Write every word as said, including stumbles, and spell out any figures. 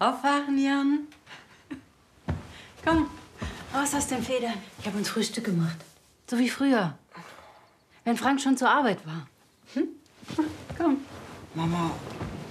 Aufwachen, Jan. Komm, raus aus den Federn. Ich habe uns Frühstück gemacht. So wie früher. Wenn Frank schon zur Arbeit war. Hm? Komm. Mama,